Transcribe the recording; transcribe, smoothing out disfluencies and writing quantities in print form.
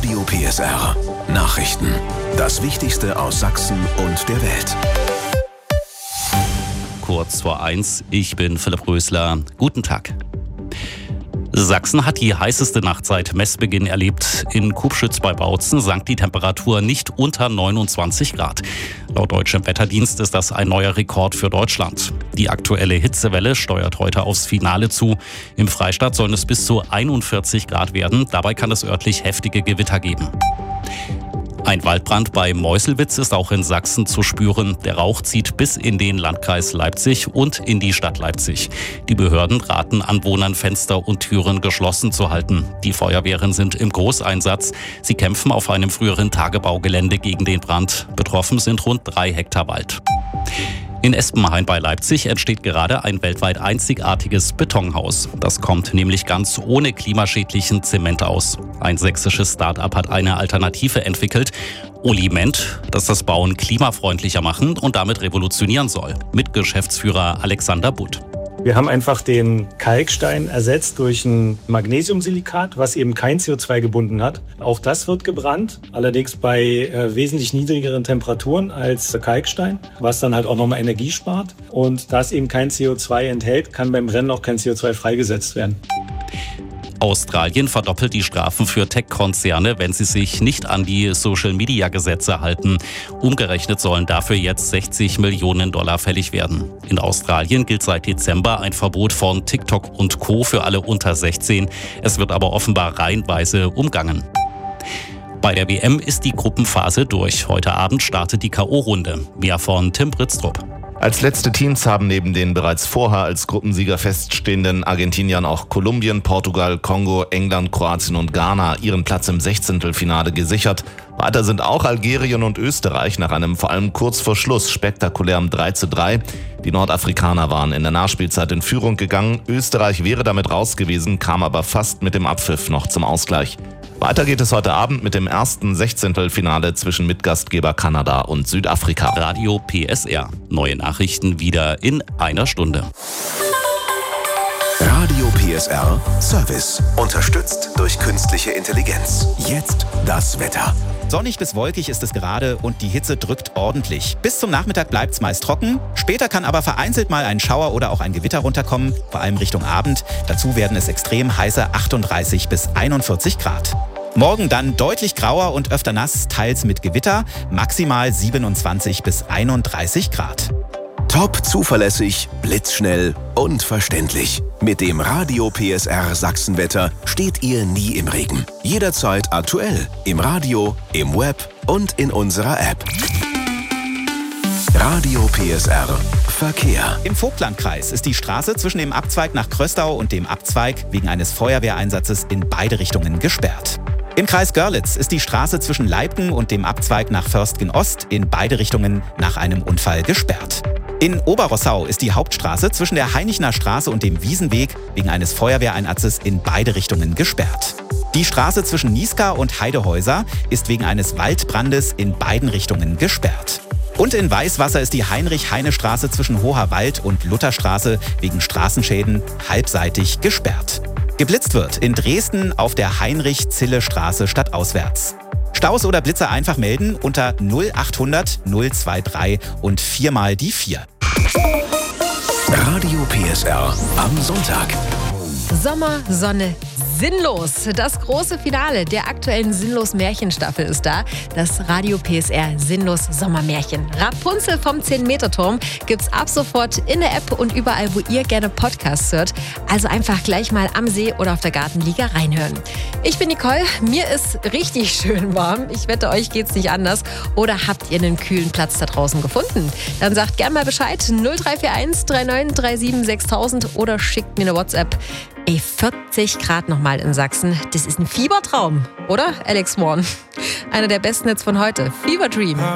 Radio PSR. Nachrichten. Das Wichtigste aus Sachsen und der Welt. Kurz vor 1, ich bin Philipp Rösler. Guten Tag. Sachsen hat die heißeste Nacht seit Messbeginn erlebt. In Kubschütz bei Bautzen sank die Temperatur nicht unter 29 Grad. Laut deutschem Wetterdienst ist das ein neuer Rekord für Deutschland. Die aktuelle Hitzewelle steuert heute aufs Finale zu. Im Freistaat sollen es bis zu 41 Grad werden. Dabei kann es örtlich heftige Gewitter geben. Ein Waldbrand bei Meuselwitz ist auch in Sachsen zu spüren. Der Rauch zieht bis in den Landkreis Leipzig und in die Stadt Leipzig. Die Behörden raten Anwohnern, Fenster und Türen geschlossen zu halten. Die Feuerwehren sind im Großeinsatz. Sie kämpfen auf einem früheren Tagebaugelände gegen den Brand. Betroffen sind rund 3 Hektar Wald. In Espenhain bei Leipzig entsteht gerade ein weltweit einzigartiges Betonhaus. Das kommt nämlich ganz ohne klimaschädlichen Zement aus. Ein sächsisches Start-up hat eine Alternative entwickelt, Oliment, das das Bauen klimafreundlicher machen und damit revolutionieren soll. Mit Geschäftsführer Alexander Butt. Wir haben einfach den Kalkstein ersetzt durch ein Magnesiumsilikat, was eben kein CO2 gebunden hat. Auch das wird gebrannt, allerdings bei wesentlich niedrigeren Temperaturen als Kalkstein, was dann halt auch nochmal Energie spart. Und da es eben kein CO2 enthält, kann beim Brennen auch kein CO2 freigesetzt werden. Australien verdoppelt die Strafen für Tech-Konzerne, wenn sie sich nicht an die Social-Media-Gesetze halten. Umgerechnet sollen dafür jetzt $60 Millionen fällig werden. In Australien gilt seit Dezember ein Verbot von TikTok und Co. für alle unter 16. Es wird aber offenbar reihenweise umgangen. Bei der WM ist die Gruppenphase durch. Heute Abend startet die K.O.-Runde. Mehr von Tim Britztrup. Als letzte Teams haben neben den bereits vorher als Gruppensieger feststehenden Argentiniern auch Kolumbien, Portugal, Kongo, England, Kroatien und Ghana ihren Platz im 16. gesichert. Weiter sind auch Algerien und Österreich nach einem vor allem kurz vor Schluss spektakulären 3:3. Die Nordafrikaner waren in der Nachspielzeit in Führung gegangen. Österreich wäre damit raus gewesen, kam aber fast mit dem Abpfiff noch zum Ausgleich. Weiter geht es heute Abend mit dem ersten 16. zwischen Mitgastgeber Kanada und Südafrika. Radio PSR. Neue Nachrichten wieder in einer Stunde. Radio PSR Service. Unterstützt durch künstliche Intelligenz. Jetzt das Wetter. Sonnig bis wolkig ist es gerade und die Hitze drückt ordentlich. Bis zum Nachmittag bleibt es meist trocken. Später kann aber vereinzelt mal ein Schauer oder auch ein Gewitter runterkommen, vor allem Richtung Abend. Dazu werden es extrem heiße 38 bis 41 Grad. Morgen dann deutlich grauer und öfter nass, teils mit Gewitter, maximal 27 bis 31 Grad. Top zuverlässig, blitzschnell und verständlich. Mit dem Radio PSR Sachsenwetter steht ihr nie im Regen. Jederzeit aktuell, im Radio, im Web und in unserer App. Radio PSR Verkehr. Im Vogtlandkreis ist die Straße zwischen dem Abzweig nach Kröstau und dem Abzweig wegen eines Feuerwehreinsatzes in beide Richtungen gesperrt. Im Kreis Görlitz ist die Straße zwischen Leibgen und dem Abzweig nach Förstgen Ost in beide Richtungen nach einem Unfall gesperrt. In Oberrossau ist die Hauptstraße zwischen der Heinichener Straße und dem Wiesenweg wegen eines Feuerwehreinsatzes in beide Richtungen gesperrt. Die Straße zwischen Niesca und Heidehäuser ist wegen eines Waldbrandes in beiden Richtungen gesperrt. Und in Weißwasser ist die Heinrich-Heine-Straße zwischen Hoherwald und Lutherstraße wegen Straßenschäden halbseitig gesperrt. Geblitzt wird in Dresden auf der Heinrich-Zille-Straße stadtauswärts. Staus oder Blitzer einfach melden unter 0800 023 und 4 mal die 4. Radio PSR am Sonntag. Sommer, Sonne, Sinnlos. Das große Finale der aktuellen Sinnlos-Märchenstaffel ist da. Das Radio PSR Sinnlos Sommermärchen. Rapunzel vom 10-Meter-Turm gibt's ab sofort in der App und überall, wo ihr gerne Podcasts hört. Also einfach gleich mal am See oder auf der Gartenliga reinhören. Ich bin Nicole. Mir ist richtig schön warm. Ich wette, euch geht's nicht anders. Oder habt ihr einen kühlen Platz da draußen gefunden? Dann sagt gerne mal Bescheid. 0341 3937 6000 oder schickt mir eine WhatsApp. 40 Grad nochmal in Sachsen. Das ist ein Fiebertraum, oder, Alex Warren? Einer der besten Hits von heute. Fever Dream.